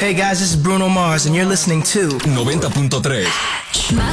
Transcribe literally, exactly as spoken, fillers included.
Hey guys, this is Bruno Mars and you're listening to noventa punto tres. Más